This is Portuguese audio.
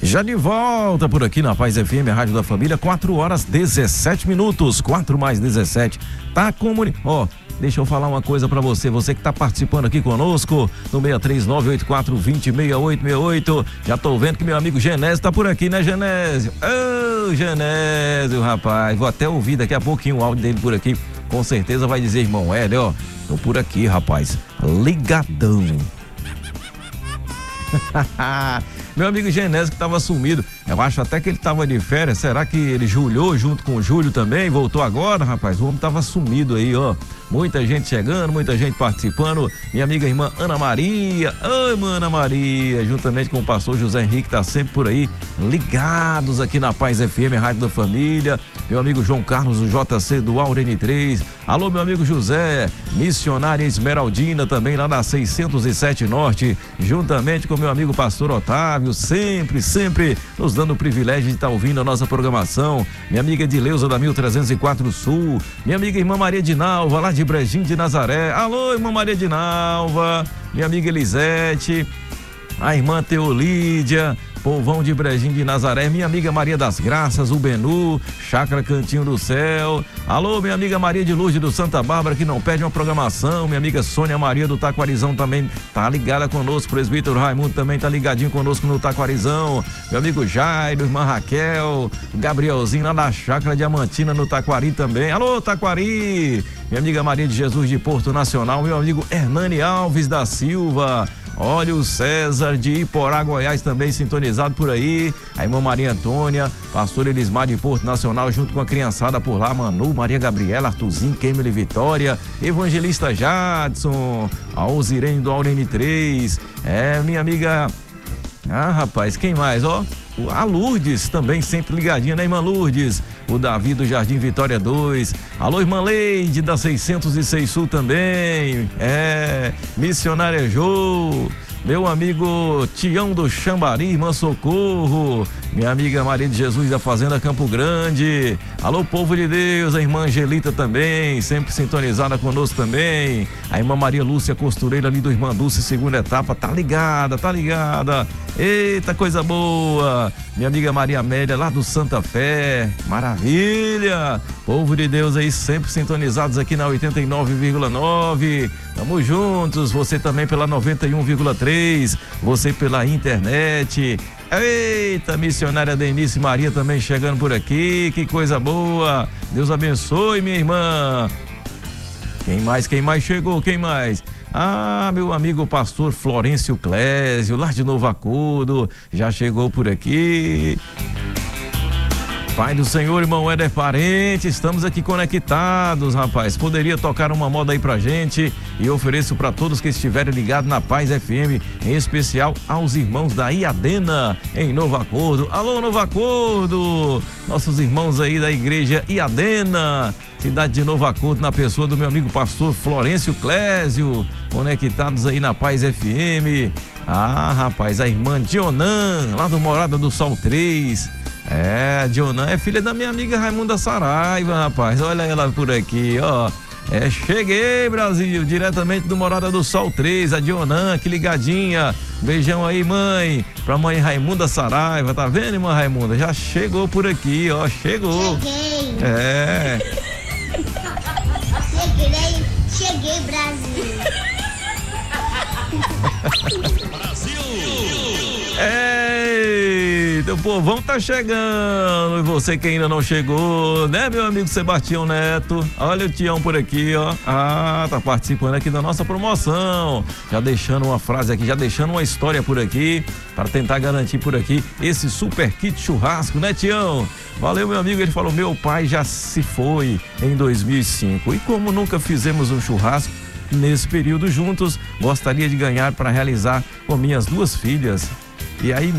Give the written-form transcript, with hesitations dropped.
Já de volta por aqui na Paz FM, a Rádio da Família, 4h17, 4 mais 17. Tá comunicando. Deixa eu falar uma coisa pra você que tá participando aqui conosco no 63984206868. Já tô vendo que meu amigo Genésio tá por aqui, né, Genésio? Ô, Genésio, rapaz, vou até ouvir daqui a pouquinho o áudio dele por aqui. Com certeza vai dizer, irmão Hélio, ó, tô por aqui, rapaz, ligadão. Meu amigo Genésio que tava sumido, eu acho até que ele tava de férias. Será que ele julhou junto com o Júlio também? Voltou agora, rapaz? O homem tava sumido aí, ó. Muita gente chegando, muita gente participando. Minha amiga irmã Ana Maria, oi, irmã Ana Maria, juntamente com o pastor José Henrique, tá sempre por aí, ligados aqui na Paz FM, Rádio da Família. Meu amigo João Carlos, do JC do Aurene 3. Alô, meu amigo José, missionária Esmeraldina, também lá na 607 Norte, juntamente com meu amigo pastor Otávio, sempre nos dando o privilégio de estar ouvindo a nossa programação. Minha amiga Edileuza da 1304 Sul, minha amiga irmã Maria de Nalva, lá de Brejinho de Nazaré. Alô, irmã Maria de Nalva, minha amiga Elisete, a irmã Teolídia, povão de Brejinho de Nazaré, minha amiga Maria das Graças, o Benu, Chácara Cantinho do Céu. Alô, minha amiga Maria de Lourdes do Santa Bárbara, que não perde uma programação. Minha amiga Sônia Maria do Taquarizão também tá ligada conosco. Presbítero Raimundo também tá ligadinho conosco no Taquarizão. Meu amigo Jairo, irmã Raquel, Gabrielzinho lá da Chácara Diamantina no Taquari também. Alô, Taquari! Minha amiga Maria de Jesus de Porto Nacional, meu amigo Hernani Alves da Silva. Olha o César de Iporá, Goiás, também sintonizado por aí. A irmã Maria Antônia, pastor Elismar de Porto Nacional, junto com a criançada por lá, Manu, Maria Gabriela, Artuzinho, Kemily Vitória, Evangelista Jadson, a Osirene do Aurene 3, minha amiga... Ah, rapaz, quem mais, ó? A Lourdes também sempre ligadinha, né, irmã Lourdes? O Davi do Jardim Vitória 2. Alô, irmã Leide da 606 Sul também. Missionária Jô. Meu amigo Tião do Xambari, irmã Socorro. Minha amiga Maria de Jesus da Fazenda Campo Grande. Alô, povo de Deus, a irmã Angelita também, sempre sintonizada conosco também. A irmã Maria Lúcia Costureira ali do Irmã Dulce, segunda etapa, tá ligada. Eita, coisa boa. Minha amiga Maria Amélia lá do Santa Fé, maravilha. Povo de Deus aí sempre sintonizados aqui na 89,9. Tamo juntos, você também pela 91,3, você pela internet. Eita, missionária Denise Maria também chegando por aqui, que coisa boa. Deus abençoe, minha irmã. Quem mais chegou? Quem mais? Ah, meu amigo pastor Florencio Clésio, lá de Novo Acordo, já chegou por aqui. Pai do Senhor, irmão Éder Parente, estamos aqui conectados, rapaz. Poderia tocar uma moda aí pra gente e ofereço para todos que estiverem ligados na Paz FM, em especial aos irmãos da Iadena, em Novo Acordo. Alô, Novo Acordo! Nossos irmãos aí da igreja Iadena, cidade de Novo Acordo, na pessoa do meu amigo pastor Florencio Clésio, conectados aí na Paz FM. Ah, rapaz, a irmã Dionan, lá do Morada do Sol 3. A Dionan é filha da minha amiga Raimunda Saraiva, rapaz. Olha ela por aqui, ó. Cheguei, Brasil, diretamente do Morada do Sol 3, a Dionan, que ligadinha. Beijão aí, mãe, pra mãe Raimunda Saraiva, tá vendo, irmã Raimunda? Já chegou por aqui, ó, chegou. Cheguei, Brasil. Eita, o povão tá chegando. E você que ainda não chegou, né, meu amigo Sebastião Neto? Olha o Tião por aqui, ó. Ah, tá participando aqui da nossa promoção. Já deixando uma frase aqui, já deixando uma história por aqui, para tentar garantir por aqui esse super kit churrasco, né, Tião? Valeu, meu amigo. Ele falou: meu pai já se foi em 2005. E como nunca fizemos um churrasco nesse período juntos, gostaria de ganhar para realizar com minhas 2 filhas. E aí